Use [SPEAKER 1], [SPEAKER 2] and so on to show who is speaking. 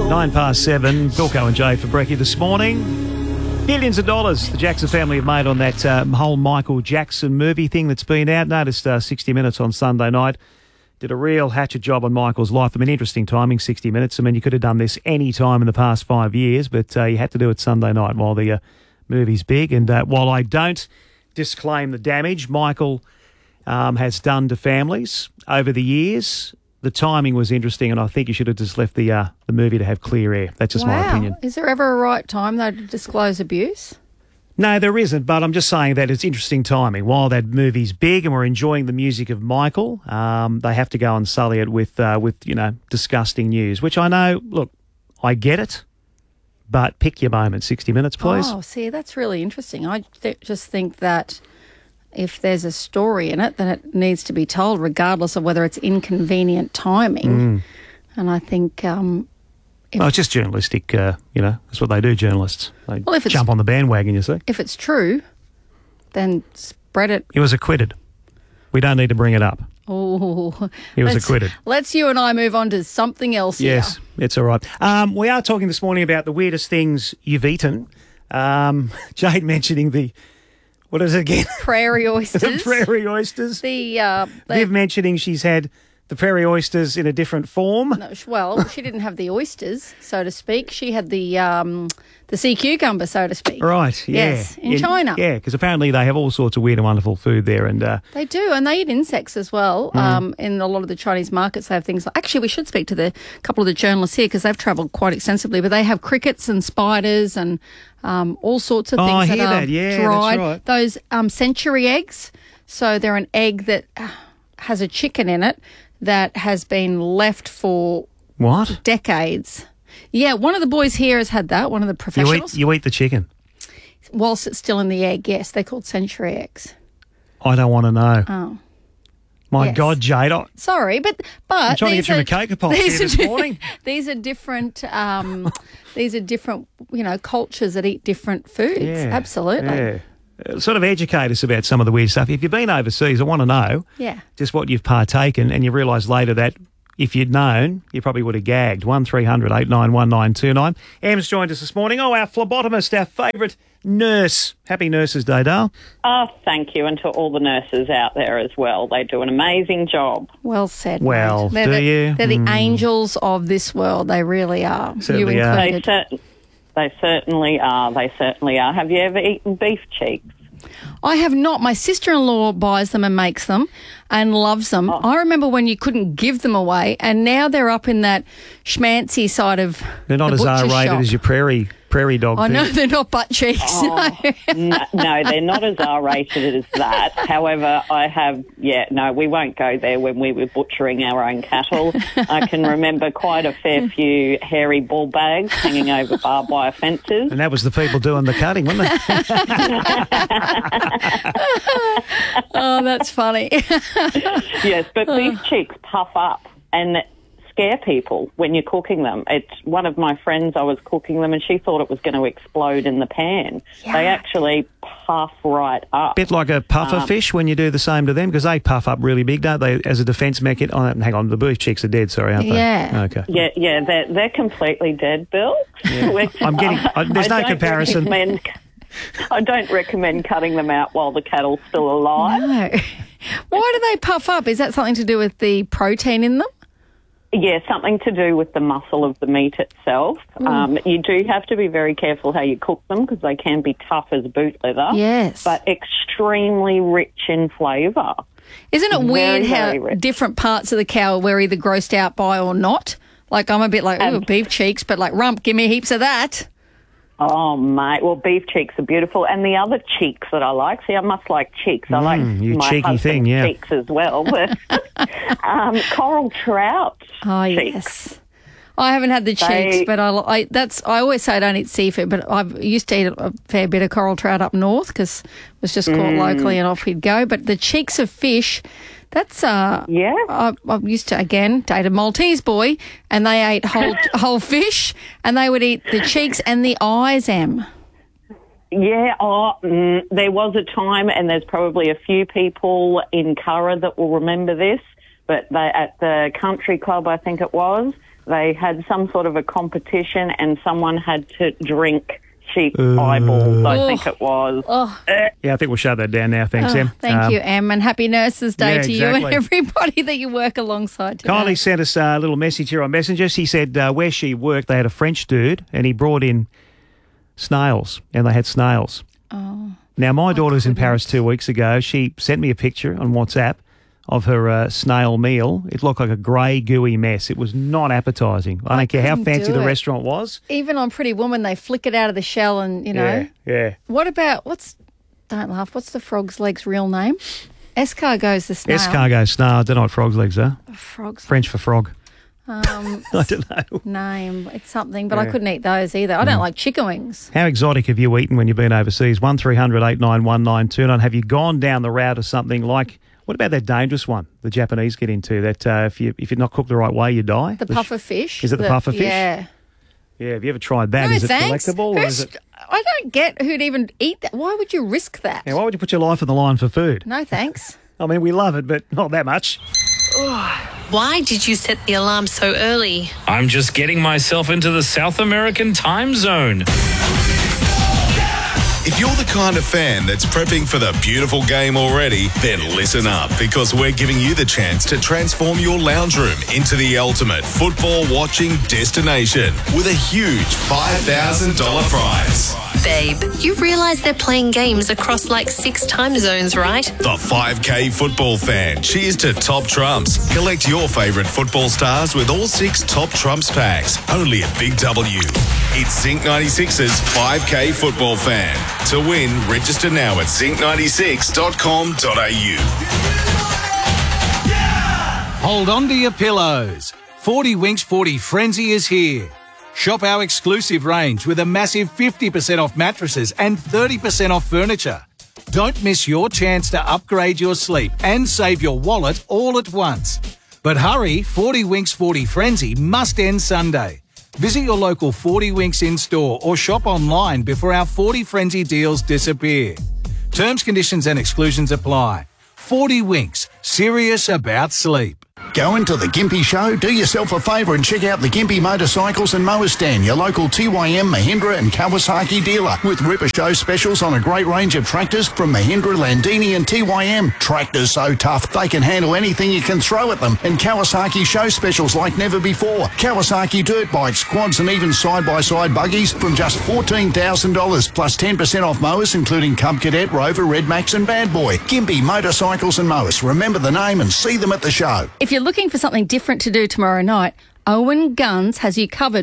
[SPEAKER 1] 7:09. Bilko and Jade for brekkie this morning. Billions of dollars the Jackson family have made on that whole Michael Jackson movie thing that's been out. Noticed 60 Minutes on Sunday night did a real hatchet job on Michael's life. I mean, interesting timing, 60 Minutes. I mean, you could have done this any time in the past 5 years, but you had to do it Sunday night while the movie's big. And while I don't disclaim the damage Michael has done to families over the years, the timing was interesting, and I think you should have just left the movie to have clear air. That's just my opinion.
[SPEAKER 2] Is there ever a right time, though, to disclose abuse?
[SPEAKER 1] No, there isn't, but I'm just saying that it's interesting timing. While that movie's big and we're enjoying the music of Michael, they have to go and sully it with disgusting news, which I know, look, I get it, but pick your moment. 60 Minutes, please.
[SPEAKER 2] Oh, see, that's really interesting. I just think that if there's a story in it, then it needs to be told, regardless of whether it's inconvenient timing. And I think... well,
[SPEAKER 1] it's just journalistic, that's what they do, journalists. They jump on the bandwagon, you see.
[SPEAKER 2] If it's true, then spread it.
[SPEAKER 1] He was acquitted. We don't need to bring it up.
[SPEAKER 2] Oh,
[SPEAKER 1] he was acquitted.
[SPEAKER 2] Let's you and I move on to something else
[SPEAKER 1] Yes,
[SPEAKER 2] here.
[SPEAKER 1] It's all right. We are talking this morning about the weirdest things you've eaten. Jade mentioning the... What is it again?
[SPEAKER 2] Prairie oysters.
[SPEAKER 1] The prairie oysters. Viv mentioning she's had the prairie oysters in a different form.
[SPEAKER 2] No, well, she didn't have the oysters, so to speak. She had the sea cucumber, so to speak.
[SPEAKER 1] Right, yeah.
[SPEAKER 2] Yes, in China.
[SPEAKER 1] Yeah, because apparently they have all sorts of weird and wonderful food there. And
[SPEAKER 2] they do, and they eat insects as well. In a lot of the Chinese markets, they have things like... Actually, we should speak to the couple of the journalists here because they've travelled quite extensively, but they have crickets and spiders and all sorts of things
[SPEAKER 1] I hear
[SPEAKER 2] that are
[SPEAKER 1] that. Yeah,
[SPEAKER 2] dried.
[SPEAKER 1] that's right.
[SPEAKER 2] Those century eggs, so they're an egg that has a chicken in it that has been left for...
[SPEAKER 1] What?
[SPEAKER 2] Decades. Yeah, one of the boys here has had that, one of the professionals.
[SPEAKER 1] You eat the chicken?
[SPEAKER 2] Whilst it's still in the egg, yes. They're called century eggs.
[SPEAKER 1] I don't want to know.
[SPEAKER 2] Oh.
[SPEAKER 1] My
[SPEAKER 2] Yes.
[SPEAKER 1] God, Jade.
[SPEAKER 2] Sorry, but
[SPEAKER 1] I'm trying to get through my cocoa pops here this morning.
[SPEAKER 2] These are different, cultures that eat different foods.
[SPEAKER 1] Yeah,
[SPEAKER 2] Absolutely.
[SPEAKER 1] Yeah. Sort of educate us about some of the weird stuff. If you've been overseas, I want to know just what you've partaken, and you realise later that if you'd known, you probably would have gagged. 1300 891 929. Em's joined us this morning. Oh, our phlebotomist, our favourite nurse. Happy Nurses Day, Dale.
[SPEAKER 3] Oh, thank you, and to all the nurses out there as well. They do an amazing job.
[SPEAKER 2] Well said.
[SPEAKER 1] Well,
[SPEAKER 2] mate.
[SPEAKER 1] you?
[SPEAKER 2] They're the angels of this world. They really are.
[SPEAKER 1] Certainly
[SPEAKER 2] you
[SPEAKER 1] are.
[SPEAKER 2] included.
[SPEAKER 3] They certainly are. They certainly are. Have you ever eaten beef cheeks?
[SPEAKER 2] I have not. My sister-in-law buys them and makes them and loves them. I remember when you couldn't give them away, and now they're up in that schmancy side of
[SPEAKER 1] They're not
[SPEAKER 2] the
[SPEAKER 1] as
[SPEAKER 2] butcher
[SPEAKER 1] R-rated
[SPEAKER 2] shop.
[SPEAKER 1] as your prairie dog
[SPEAKER 2] I
[SPEAKER 1] thing.
[SPEAKER 2] know they're not butt cheeks.
[SPEAKER 3] No, they're not as R-rated as that. However, we won't go there when we were butchering our own cattle. I can remember quite a fair few hairy ball bags hanging over barbed wire fences.
[SPEAKER 1] And that was the people doing the cutting, wasn't it?
[SPEAKER 2] Oh, that's funny.
[SPEAKER 3] Yes, but beef cheeks puff up and scare people when you're cooking them. It's one of my friends, I was cooking them and she thought it was going to explode in the pan.
[SPEAKER 2] Yeah.
[SPEAKER 3] They actually puff right up.
[SPEAKER 1] Bit like a puffer fish when you do the same to them, because they puff up really big, don't they, as a defence mechanism? Oh, hang on, the beef chicks are dead, sorry, aren't they?
[SPEAKER 2] Yeah.
[SPEAKER 1] Okay.
[SPEAKER 3] Yeah, they're completely dead, Bill.
[SPEAKER 1] Yeah. There's no comparison.
[SPEAKER 3] I don't recommend cutting them out while the cattle's still alive.
[SPEAKER 2] No. Why do they puff up? Is that something to do with the protein in them?
[SPEAKER 3] Yeah, something to do with the muscle of the meat itself. You do have to be very careful how you cook them because they can be tough as boot leather.
[SPEAKER 2] Yes.
[SPEAKER 3] But extremely rich in flavour.
[SPEAKER 2] Isn't it weird
[SPEAKER 3] Very,
[SPEAKER 2] how
[SPEAKER 3] very rich.
[SPEAKER 2] different parts of the cow we're either grossed out by or not? Like, I'm a bit like, ooh, beef cheeks, but like, rump, give me heaps of that.
[SPEAKER 3] Oh, mate. Well, beef cheeks are beautiful. And the other cheeks that I like, I must like cheeks. I like
[SPEAKER 1] you
[SPEAKER 3] my
[SPEAKER 1] cheeky
[SPEAKER 3] husband's
[SPEAKER 1] thing, yeah.
[SPEAKER 3] cheeks as well. But coral trout
[SPEAKER 2] Oh,
[SPEAKER 3] cheeks.
[SPEAKER 2] yes. I haven't had the cheeks, but I always say I don't eat seafood, but I used to eat a fair bit of coral trout up north because it was just caught locally and off we'd go. But the cheeks of fish, that's I used to again date a Maltese boy, and they ate whole fish, and they would eat the cheeks and the eyes.
[SPEAKER 3] Yeah, there was a time, and there's probably a few people in Curra that will remember this, but they at the country club, I think it was, they had some sort of a competition and someone had to drink sheep eyeballs, I think it was.
[SPEAKER 1] Yeah, I think we'll shut that down now. Thanks, Em.
[SPEAKER 2] Thank you, Em, and happy Nurses Day to you and everybody that you work alongside today.
[SPEAKER 1] Kylie sent us a little message here on Messenger. She said where she worked, they had a French dude and he brought in snails, and they had snails.
[SPEAKER 2] Oh.
[SPEAKER 1] Now, my daughter was in Paris 2 weeks ago. She sent me a picture on WhatsApp of her snail meal. It looked like a grey, gooey mess. It was not appetising. I don't care how fancy the restaurant was.
[SPEAKER 2] Even on Pretty Woman, they flick it out of the shell and, you know.
[SPEAKER 1] Yeah.
[SPEAKER 2] What about, don't laugh, what's the frog's leg's real name? Escargot's the snail.
[SPEAKER 1] Escargot snail. I don't know what frog's legs are.
[SPEAKER 2] Frog's
[SPEAKER 1] French for frog.
[SPEAKER 2] I
[SPEAKER 1] don't know.
[SPEAKER 2] Name. It's something, but I couldn't eat those either. I don't like chicken wings.
[SPEAKER 1] How exotic have you eaten when you've been overseas? 1300 891 929. Have you gone down the route of something like, what about that dangerous one the Japanese get into, that if you're not cooked the right way, you die?
[SPEAKER 2] The puffer fish.
[SPEAKER 1] Is it the puffer fish?
[SPEAKER 2] Yeah.
[SPEAKER 1] Yeah, have you ever tried that?
[SPEAKER 2] No,
[SPEAKER 1] is it
[SPEAKER 2] thanks.
[SPEAKER 1] collectible? Or is it...
[SPEAKER 2] I don't get who'd even eat that. Why would you risk that?
[SPEAKER 1] Yeah, why would you put your life on the line for food?
[SPEAKER 2] No, thanks.
[SPEAKER 1] I mean, we love it, but not that much.
[SPEAKER 4] Why did you set the alarm so early?
[SPEAKER 5] I'm just getting myself into the South American time zone.
[SPEAKER 6] If you're the kind of fan that's prepping for the beautiful game already, then listen up, because we're giving you the chance to transform your lounge room into the ultimate football watching destination with a huge $5,000 prize.
[SPEAKER 4] Babe, you realise they're playing games across like 6 time zones, right?
[SPEAKER 6] The 5K football fan. Cheers to Top Trumps. Collect your favourite football stars with all 6 Top Trumps packs. Only at Big W. It's Zinc 96's 5K football fan. To win, register now at zinc96.com.au.
[SPEAKER 7] Hold on to your pillows. 40 Winks 40 Frenzy is here. Shop our exclusive range with a massive 50% off mattresses and 30% off furniture. Don't miss your chance to upgrade your sleep and save your wallet all at once. But hurry, 40 Winks 40 Frenzy must end Sunday. Visit your local 40 Winks in-store or shop online before our 40 Frenzy deals disappear. Terms, conditions and exclusions apply. 40 Winks, serious about sleep.
[SPEAKER 8] Going to the Gympie Show? Do yourself a favour and check out the Gympie Motorcycles and Mower Stand, your local TYM, Mahindra and Kawasaki dealer, with Ripper Show specials on a great range of tractors from Mahindra, Landini and TYM. Tractors so tough, they can handle anything you can throw at them. And Kawasaki show specials like never before. Kawasaki dirt bikes, quads and even side-by-side buggies from just $14,000, plus 10% off mowers including Cub Cadet, Rover, Red Max and Bad Boy. Gympie Motorcycles and Mowers. Remember the name and see them at the show.
[SPEAKER 2] If you're looking for something different to do tomorrow night, Owen Guns has you covered